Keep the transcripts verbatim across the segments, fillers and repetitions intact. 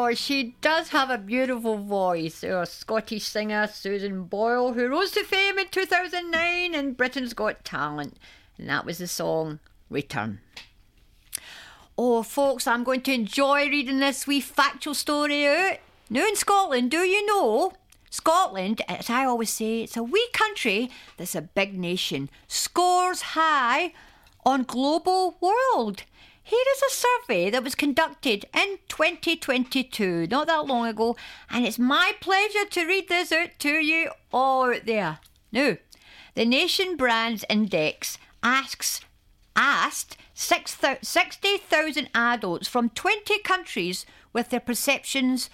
Oh, she does have a beautiful voice. Our Scottish singer Susan Boyle, who rose to fame in two thousand nine in Britain's Got Talent. And that was the song Return. Oh, folks, I'm going to enjoy reading this wee factual story out. Now in Scotland, do you know? Scotland, as I always say, it's a wee country that's a big nation. Scores high on Global World. Here is a survey that was conducted in twenty twenty-two, not that long ago, and it's my pleasure to read this out to you all out there. Now, the Nation Brands Index asks, asked sixty thousand adults from twenty countries with their perceptions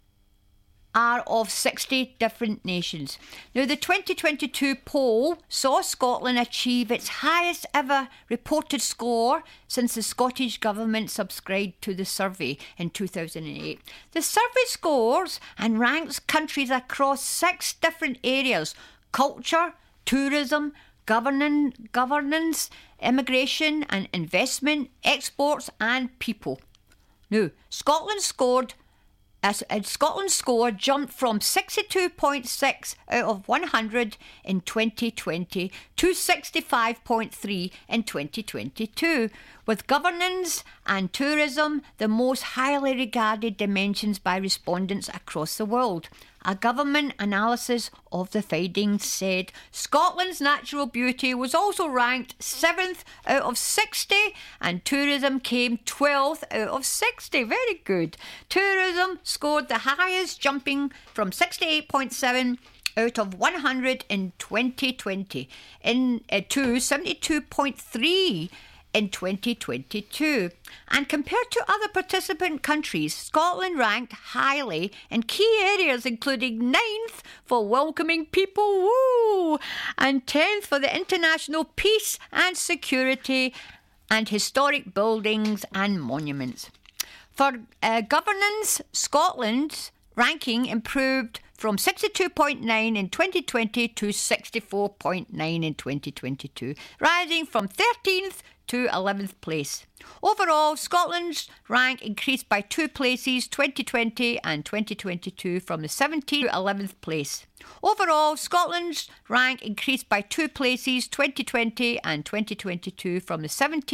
are of sixty different nations. Now, the twenty twenty-two poll saw Scotland achieve its highest ever reported score since the Scottish Government subscribed to the survey in two thousand eight. The survey scores and ranks countries across six different areas: culture, tourism, governing, governance, immigration and investment, exports and people. Now, Scotland scored As, uh, Scotland's score jumped from sixty-two point six out of one hundred in twenty twenty to sixty-five point three in twenty twenty-two, with governance and tourism the most highly regarded dimensions by respondents across the world. A government analysis of the findings said Scotland's natural beauty was also ranked seventh out of sixty and tourism came twelfth out of sixty. Very good. Tourism scored the highest, jumping from sixty-eight point seven out of one hundred in twenty twenty in, uh, to seventy-two point three in twenty twenty-two. And compared to other participant countries, Scotland ranked highly in key areas including ninth for welcoming people, woo, and tenth for the international peace and security and historic buildings and monuments. For uh, governance, Scotland's ranking improved from sixty-two point nine in twenty twenty to sixty-four point nine in twenty twenty-two, rising from thirteenth to eleventh place. Overall, Scotland's rank increased by two places, twenty twenty and twenty twenty-two, from the seventeenth to eleventh place. Overall, Scotland's rank increased by two places, twenty twenty and twenty twenty-two, from the seventeenth